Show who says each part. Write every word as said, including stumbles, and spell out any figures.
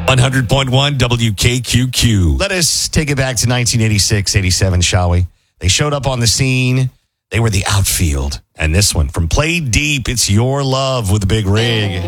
Speaker 1: one hundred point one W K Q Q. Let us take it back to nineteen eighty-six, eighty-seven, shall we? They showed up on the scene. They were the outfield. And this one, from Play Deep, it's Your Love with the Big Rig.